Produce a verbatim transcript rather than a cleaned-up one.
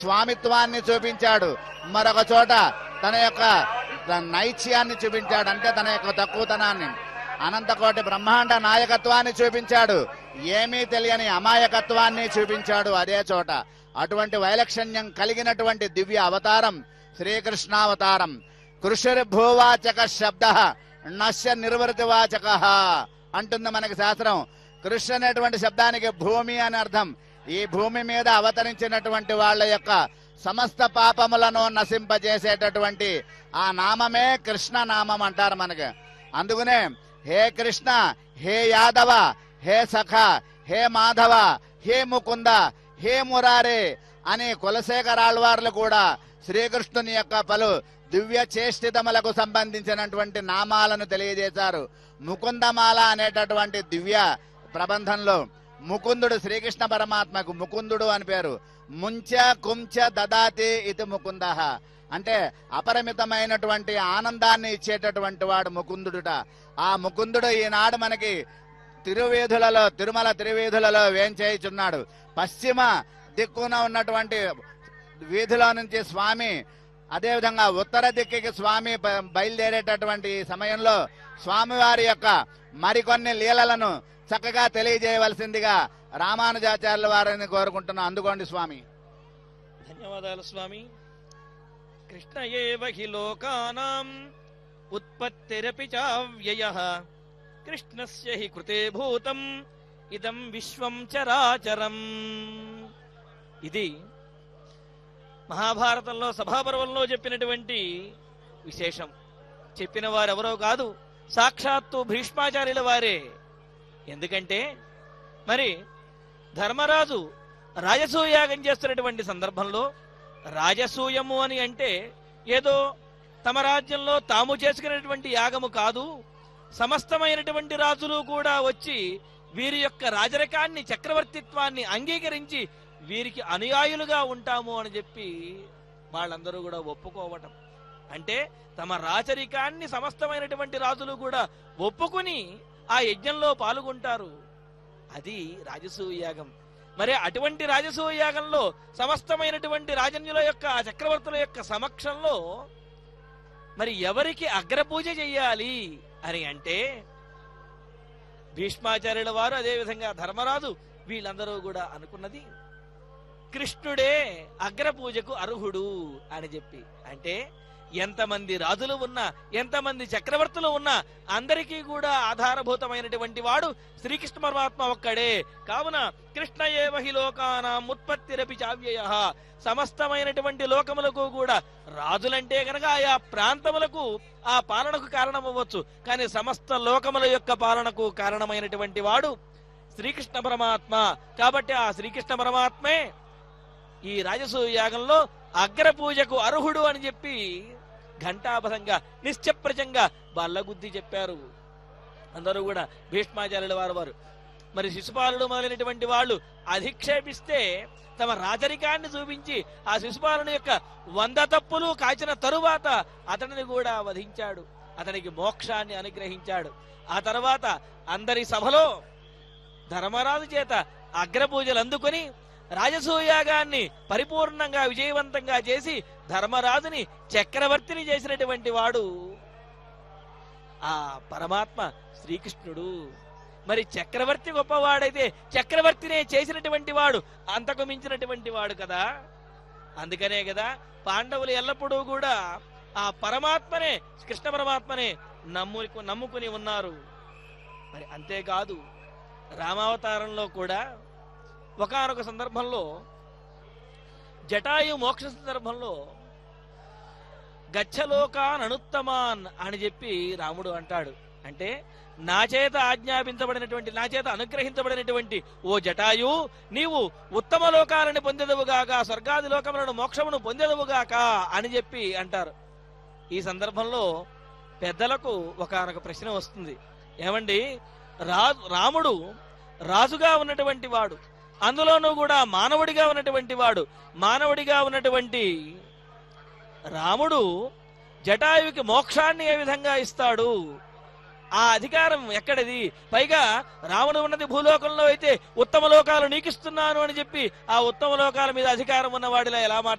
స్వామిత్వాన్ని చూపించాడు, మరొక చోట తన యొక్క నైత్యాన్ని చూపించాడు, అంటే తన యొక్క తక్కువతనాన్ని. అనంతకోటి బ్రహ్మాండ నాయకత్వాన్ని చూపించాడు, ఏమీ తెలియని అమాయకత్వాన్ని చూపించాడు అదే చోట. అటువంటి వైలక్షణ్యం కలిగినటువంటి దివ్య అవతారం శ్రీకృష్ణావతారం. కృషిర్భూవాచక శబ్ద నశ్య నిర్వృతివాచక అంటుంది మనకి శాస్త్రం. కృషి అనేటువంటి శబ్దానికి భూమి అని అర్థం. ఈ భూమి మీద అవతరించినటువంటి వాళ్ళ యొక్క సమస్త పాపములను నశింపజేసేటటువంటి ఆ నామమే కృష్ణ నామం అంటారు మనకి. అందుకనే హే కృష్ణ, హే యాదవ, హే సఖ, హే మాధవ, హే ముకుంద, హే మురారే అని కులశేఖరాళ్వార్లు కూడా శ్రీకృష్ణుని యొక్క పలు దివ్య చేష్టితములకు సంబంధించినటువంటి నామాలను తెలియజేశారు. ముకుందమాల అనేటటువంటి దివ్య ప్రబంధంలో ముకుందుడు శ్రీకృష్ణ పరమాత్మకు ముకుందుడు అని పేరు. ముంచ కుంచ దదాతి ఇది ముకుంద అంటే అపరిమితమైనటువంటి ఆనందాన్ని ఇచ్చేటటువంటి వాడు ముకుందుడుట. ఆ ముకుందుడు ఈనాడు మనకి తిరువీధులలో, తిరుమల తిరువీధులలో వేంచేయుచున్నాడు. పశ్చిమ దిక్కున ఉన్నటువంటి వీధిలో నుంచి స్వామి, అదేవిధంగా ఉత్తర దిక్కుకి స్వామి బయలుదేరేటటువంటి సమయంలో స్వామివారి యొక్క మరికొన్ని లీలలను చక్కగా తెలియజేయవలసిందిగా రామానుజాచార్యుల వారిని కోరుకుంటున్నాం. అందుకోండి స్వామి. ధన్యవాదాలు స్వామి. కృష్ణ ఏవ హి లోకానాం ఉత్పత్తిరపి చావ్యయః కృష్ణస్య హి కృతే భూతం ఇదం విశ్వం చరాచరం. ఇది మహాభారతంలో సభాపర్వంలో చెప్పినటువంటి విశేషం. చెప్పిన వారెవరో కాదు, సాక్షాత్తు భీష్మాచార్యుల వారే. ఎందుకంటే మరి ధర్మరాజు రాజసూయాగం చేస్తున్నటువంటి సందర్భంలో, రాజసూయము అని అంటే ఏదో తమ రాజ్యంలో తాము చేసుకునేటువంటి యాగము కాదు, సమస్తమైనటువంటి రాజులు కూడా వచ్చి వీరి యొక్క రాజరికాన్ని, చక్రవర్తిత్వాన్ని అంగీకరించి వీరికి అనుయాయులుగా ఉంటాము అని చెప్పి వాళ్ళందరూ కూడా ఒప్పుకోవటం. అంటే తమ రాజరికాన్ని సమస్తమైనటువంటి రాజులు కూడా ఒప్పుకుని ఆ యజ్ఞంలో పాల్గొంటారు. అది రాజసూయాగం. మరి అటువంటి రాజసూయాగంలో సమస్తమైనటువంటి రాజన్యుల యొక్క, చక్రవర్తుల యొక్క సమక్షంలో మరి ఎవరికి అగ్రపూజ చెయ్యాలి అని అంటే భీష్మాచార్యుల వారు, అదేవిధంగా ధర్మరాజు, వీళ్ళందరూ కూడా అనుకున్నది కృష్ణుడే అగ్రపూజకు అర్హుడు అని చెప్పి. అంటే ఎంతమంది రాజులు ఉన్నా, ఎంతమంది చక్రవర్తులు ఉన్నా అందరికీ కూడా ఆధారభూతమైనటువంటి వాడు శ్రీకృష్ణ పరమాత్మ ఒక్కడే. కావున కృష్ణ ఏవ హి లోకానాం ఉత్పత్తిరపి చావ్యయః, సమస్తమైనటువంటి లోకములకు కూడా రాజులంటే గనక ఆయా ప్రాంతములకు, ఆ పాలనకు కారణమవ్వచ్చు, కానీ సమస్త లోకముల యొక్క పాలనకు కారణమైనటువంటి వాడు శ్రీకృష్ణ పరమాత్మ. కాబట్టి ఆ శ్రీకృష్ణ పరమాత్మే ఈ రాజసూయాగంలో అగ్రపూజకు అర్హుడు అని చెప్పి ఘంటాపథంగా, నిశ్చప్రచంగా బల్లగుద్ది చెప్పారు అందరూ కూడా. భీష్మాచార్యుల వారు వారు మరి శిశుపాలుడు మొదలైనటువంటి వాళ్ళు అధిక్షేపిస్తే తమ రాజరికాన్ని చూపించి ఆ శిశుపాలుని యొక్క వంద తప్పులు కాచిన తరువాత అతనిని కూడా వధించాడు, అతనికి మోక్షాన్ని అనుగ్రహించాడు. ఆ తర్వాత అందరి సభలో ధర్మరాజు చేత అగ్రపూజలు అందుకొని రాజసూయాగాన్ని పరిపూర్ణంగా విజయవంతంగా చేసి ధర్మరాజుని చక్రవర్తిని చేసినటువంటి వాడు ఆ పరమాత్మ శ్రీకృష్ణుడు. మరి చక్రవర్తి గొప్పవాడైతే చక్రవర్తినే చేసినటువంటి వాడు అంతకు మించినటువంటి వాడు కదా. అందుకనే కదా పాండవులు ఎల్లప్పుడూ కూడా ఆ పరమాత్మనే, కృష్ణ పరమాత్మనే నమ్ము నమ్ముకుని ఉన్నారు. మరి అంతేకాదు రామావతారంలో కూడా ఒకానొక సందర్భంలో జటాయు మోక్ష సందర్భంలో గచ్చలోకాన్ అనుత్తమాన్ అని చెప్పి రాముడు అంటాడు. అంటే నా చేత ఆజ్ఞాపించబడినటువంటి, నా చేత అనుగ్రహించబడినటువంటి ఓ జటాయు, నీవు ఉత్తమ లోకాలను పొందెదవుగాక, స్వర్గాది లోకములను, మోక్షమును పొందెదవుగాక అని చెప్పి అంటారు. ఈ సందర్భంలో పెద్దలకు ఒకానొక ప్రశ్న వస్తుంది. ఏమండి, రా రాముడు రాజుగా ఉన్నటువంటి వాడు, అందులోనూ కూడా మానవుడిగా ఉన్నటువంటి వాడు, మానవుడిగా ఉన్నటువంటి రాముడు జటాయువుకి మోక్షాన్ని ఏ విధంగా ఇస్తాడు ఆ అధికారం ఎక్కడిది? పైగా రావణుడు ఉన్నది భూలోకంలో అయితే ఉత్తమ లోకాలు నీకిస్తున్నాను అని చెప్పి ఆ ఉత్తమ లోకాల మీద అధికారం ఉన్నవాడిలా ఎలా